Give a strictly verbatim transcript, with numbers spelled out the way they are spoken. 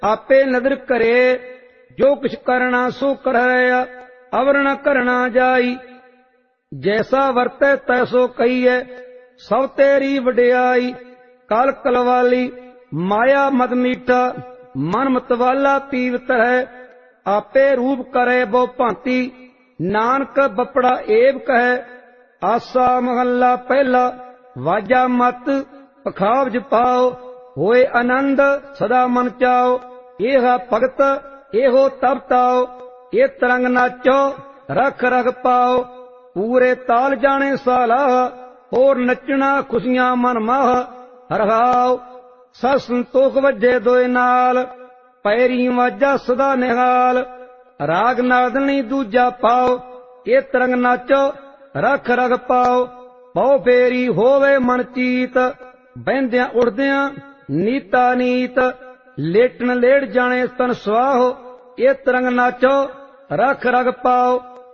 आपे नदर करे जो कुछ करना सो करया अवर न करना जाई। जैसा वरतै तैसो कहिए सब तेरी वडियाई। काल कलवाली माया मद मीठा मन मतवाला पीवत है। आपे रूप करे बो भांति नानक बपड़ा एव कहे। आसा महला पहला वाजा मत पखावज पाओ होए आनंद सदा मन चाओ। एहा भगत एहो तपताओ ये तरंग नाचो रख रख पाओ। पूरे ताल जाने साला होर नचना खुशियां मन माह हरहाओ। सत संतोख वजे दोए नाल पैरी वाजा सदा निहाल। राग नादनी दूजा पाओ ये तरंग नाचो रख रख पाओ। बहु फेरी होवे मन चीत बहंदियां उड़दियां नीता नीत। लेटन लेट जाने तन स्वाहो ये तरंग नाचो रख रख पाओ।